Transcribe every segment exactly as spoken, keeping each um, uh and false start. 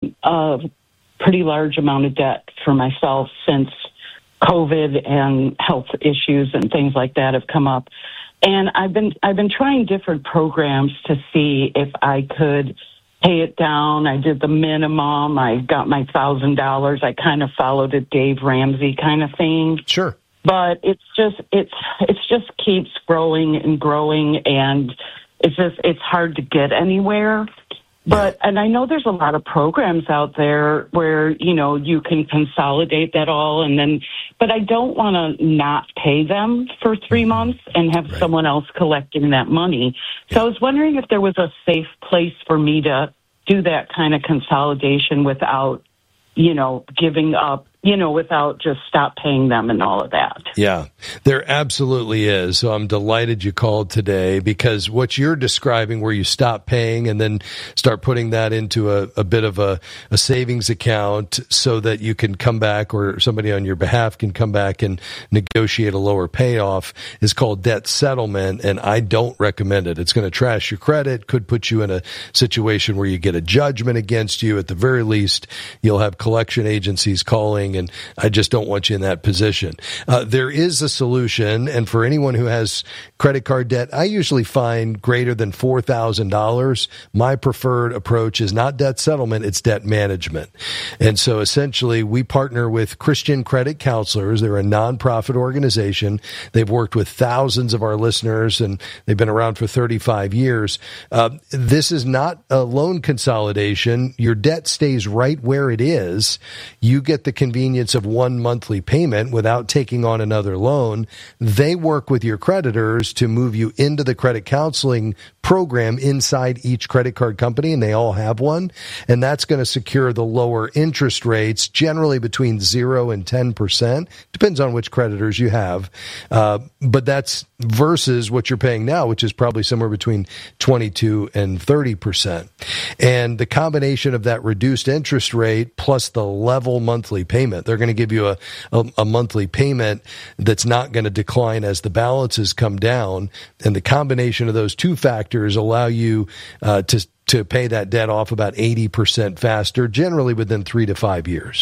a pretty large amount of debt for myself since COVID and health issues and things like that have come up. And I've been I've been trying different programs to see if I could pay it down. I did the minimum. I got my thousand dollars. I kind of followed a Dave Ramsey kind of thing. Sure. But it's just it's it's just keeps growing and growing, and it's just it's hard to get anywhere. But, and I know there's a lot of programs out there where, you know, you can consolidate that all and then, but I don't want to not pay them for three months and have right. someone else collecting that money. So I was wondering if there was a safe place for me to do that kind of consolidation without, you know, giving up, you know, without just stop paying them and all of that. Yeah, there absolutely is. So I'm delighted you called today, because what you're describing, where you stop paying and then start putting that into a, a bit of a, a savings account so that you can come back, or somebody on your behalf can come back and negotiate a lower payoff, is called debt settlement. And I don't recommend it. It's going to trash your credit, could put you in a situation where you get a judgment against you. At the very least, you'll have collection agencies calling, and I just don't want you in that position. Uh, there is a solution, and for anyone who has credit card debt, I usually find greater than four thousand dollars, my preferred approach is not debt settlement, it's debt management. And so essentially, we partner with Christian Credit Counselors. They're a nonprofit organization. They've worked with thousands of our listeners, and they've been around for thirty-five years. Uh, this is not a loan consolidation. Your debt stays right where it is. You get the convenience of one monthly payment without taking on another loan. They work with your creditors to move you into the credit counseling program inside each credit card company, and they all have one. And that's going to secure the lower interest rates, generally between zero and ten percent. Depends on which creditors you have. Uh, but that's versus what you're paying now, which is probably somewhere between twenty-two and thirty percent. And the combination of that reduced interest rate plus the level monthly payment, they're going to give you a, a, a monthly payment that's not going to decline as the balances come down. And the combination of those two factors allow you uh, to to pay that debt off about eighty percent faster, generally within three to five years.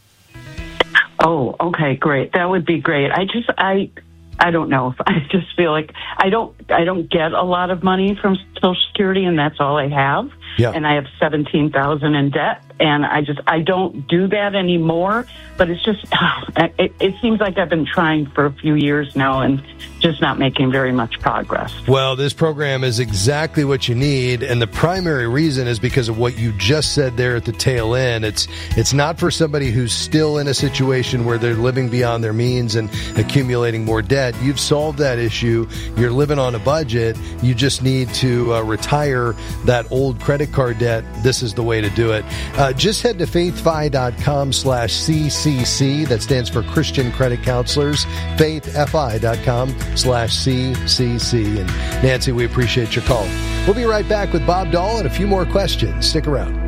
Oh, okay, great. That would be great. I just, I, I don't know. If I just feel like I don't, I don't get a lot of money from Social Security, and that's all I have. Yeah. And I have seventeen thousand in debt, and I just, I don't do that anymore. But it's just, it, it seems like I've been trying for a few years now and just not making very much progress. Well, this program is exactly what you need, and the primary reason is because of what you just said there at the tail end. It's it's not for somebody who's still in a situation where they're living beyond their means and accumulating more debt. You've solved that issue. You're living on a budget. You just need to uh, retire that old credit card debt. This is the way to do it. Uh, just head to faithfi.com slash CCC. That stands for Christian Credit Counselors. faithfi.com slash CCC. And Nancy, we appreciate your call. We'll be right back with Bob Dahl and a few more questions. Stick around.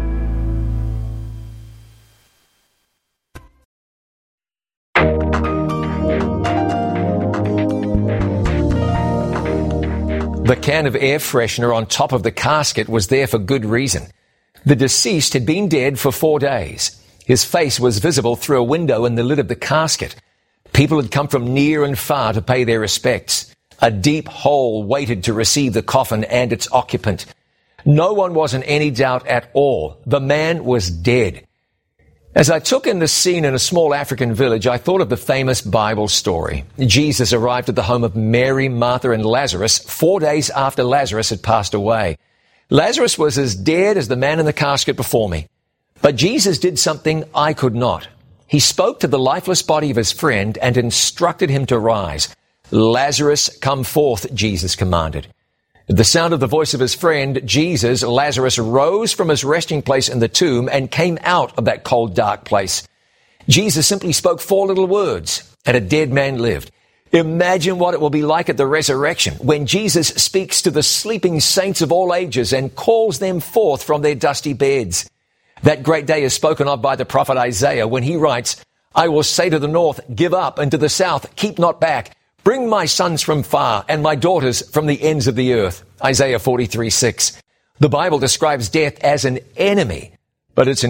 The can of air freshener on top of the casket was there for good reason. The deceased had been dead for four days. His face was visible through a window in the lid of the casket. People had come from near and far to pay their respects. A deep hole waited to receive the coffin and its occupant. No one was in any doubt at all. The man was dead. As I took in the scene in a small African village, I thought of the famous Bible story. Jesus arrived at the home of Mary, Martha, and Lazarus four days after Lazarus had passed away. Lazarus was as dead as the man in the casket before me. But Jesus did something I could not. He spoke to the lifeless body of his friend and instructed him to rise. Lazarus, come forth, Jesus commanded. At the sound of the voice of his friend, Jesus, Lazarus rose from his resting place in the tomb and came out of that cold, dark place. Jesus simply spoke four little words, and a dead man lived. Imagine what it will be like at the resurrection when Jesus speaks to the sleeping saints of all ages and calls them forth from their dusty beds. That great day is spoken of by the prophet Isaiah when he writes, I will say to the north, give up, and to the south, keep not back. Bring my sons from far and my daughters from the ends of the earth. Isaiah forty-three six. The Bible describes death as an enemy, but it's an